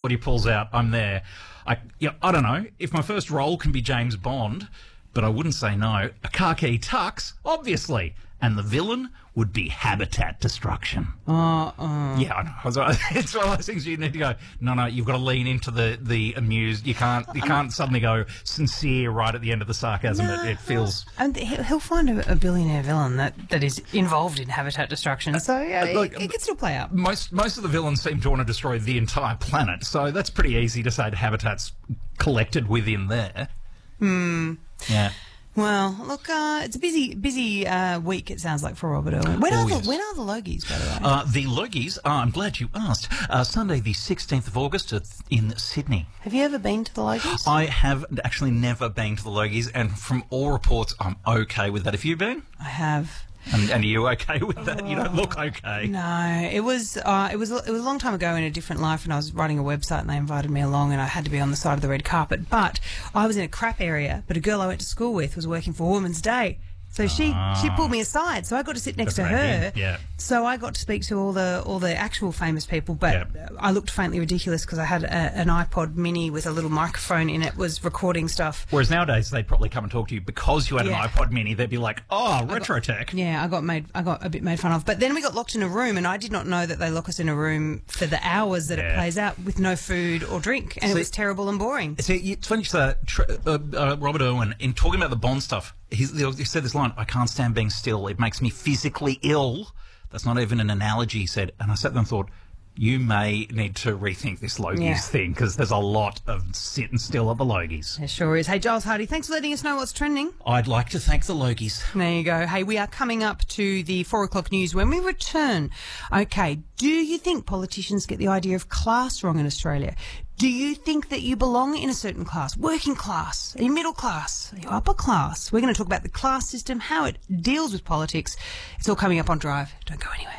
what he pulls out, I'm there. I don't know. If my first role can be James Bond, but I wouldn't say no. A khaki tux, obviously. And the villain would be habitat destruction. Yeah, I know. It's one of those things you need to go, no, you've got to lean into the amused. You can't suddenly go sincere right at the end of the sarcasm. No, it feels... And he'll find a billionaire villain that is involved in habitat destruction. So, yeah, it can still play out. Most of the villains seem to want to destroy the entire planet, so that's pretty easy to say habitat's collected within there. Yeah. Well, look, it's a busy week, it sounds like, for Robert Irwin. When are the Logies, by the way? The Logies, I'm glad you asked. Sunday the 16th of August in Sydney. Have you ever been to the Logies? I have actually never been to the Logies, and from all reports, I'm okay with that. Have you been? I have. And are you okay with that? You don't look okay. No, it was a long time ago in a different life, and I was writing a website, and they invited me along, and I had to be on the side of the red carpet. But I was in a crap area. But a girl I went to school with was working for Women's Day. So she pulled me aside, so I got to sit next to her. Yeah. So I got to speak to all the actual famous people, but I looked faintly ridiculous because I had an iPod Mini with a little microphone in it, was recording stuff. Whereas nowadays they'd probably come and talk to you because you had an iPod Mini. They'd be like, "Oh, retro tech." Yeah, I got a bit made fun of. But then we got locked in a room, and I did not know that they lock us in a room for the hours that it plays out with no food or drink, and it was terrible and boring. See, it's funny you say that. Robert Irwin, in talking about the Bond stuff, he said this line, "I can't stand being still. It makes me physically ill." That's not even an analogy, he said. And I sat there and thought, you may need to rethink this Logies thing, because there's a lot of sitting still at the Logies. There sure is. Hey, Giles Hardy, thanks for letting us know what's trending. I'd like to thank the Logies. There you go. Hey, we are coming up to the 4 o'clock news when we return. Okay, do you think politicians get the idea of class wrong in Australia? Do you think that you belong in a certain class? Working class? Are you middle class? Are you upper class? We're going to talk about the class system, how it deals with politics. It's all coming up on Drive. Don't go anywhere.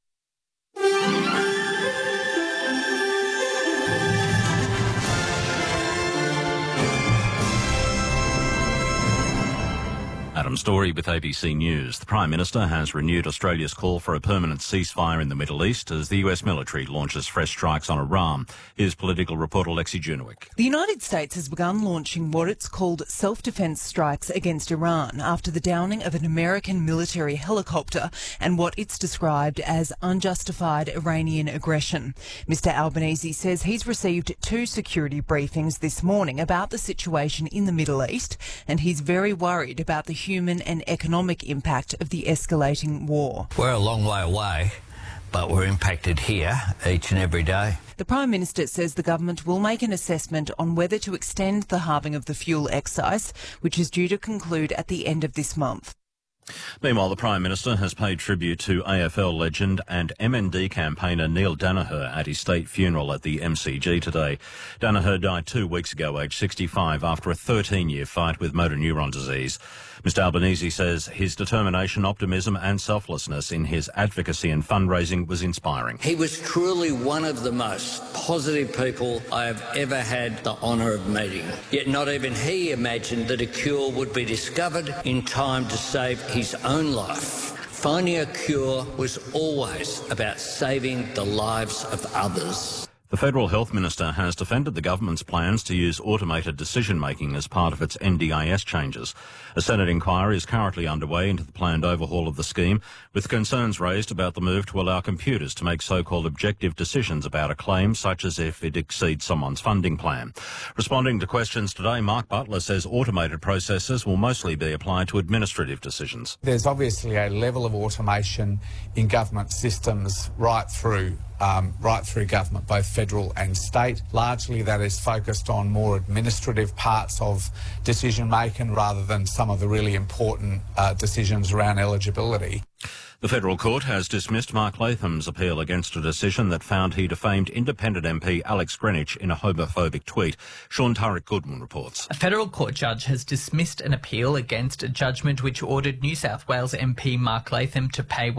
Adam Story with ABC News. The Prime Minister has renewed Australia's call for a permanent ceasefire in the Middle East as the US military launches fresh strikes on Iran. Here's political reporter Lexi Junwick. The United States has begun launching what it's called self-defense strikes against Iran after the downing of an American military helicopter and what it's described as unjustified Iranian aggression. Mr Albanese says he's received 2 security briefings this morning about the situation in the Middle East, and he's very worried about the human and economic impact of the escalating war. We're a long way away, but we're impacted here each and every day. The Prime Minister says the government will make an assessment on whether to extend the halving of the fuel excise, which is due to conclude at the end of this month. Meanwhile, the Prime Minister has paid tribute to AFL legend and MND campaigner Neil Danaher at his state funeral at the MCG today. Danaher died 2 weeks ago, aged 65, after a 13-year fight with motor neuron disease. Mr Albanese says his determination, optimism and selflessness in his advocacy and fundraising was inspiring. He was truly one of the most positive people I have ever had the honour of meeting. Yet not even he imagined that a cure would be discovered in time to save his own life. Finding a cure was always about saving the lives of others. The Federal Health Minister has defended the government's plans to use automated decision-making as part of its NDIS changes. A Senate inquiry is currently underway into the planned overhaul of the scheme, with concerns raised about the move to allow computers to make so-called objective decisions about a claim, such as if it exceeds someone's funding plan. Responding to questions today, Mark Butler says automated processes will mostly be applied to administrative decisions. There's obviously a level of automation in government systems right through government, both federal and state. Largely that is focused on more administrative parts of decision making rather than some of the really important decisions around eligibility. The Federal Court has dismissed Mark Latham's appeal against a decision that found he defamed independent MP Alex Greenwich in a homophobic tweet. Sean Turek Goodwin reports. A federal court judge has dismissed an appeal against a judgment which ordered New South Wales MP Mark Latham to pay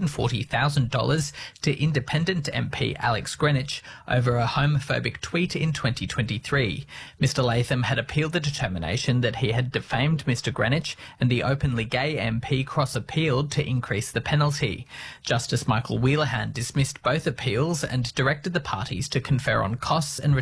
$140,000 to independent MP Alex Greenwich over a homophobic tweet in 2023. Mr Latham had appealed the determination that he had defamed Mr Greenwich, and the openly gay MP cross-appealed to increase the penalty. Justice Michael Wheelahan dismissed both appeals and directed the parties to confer on costs and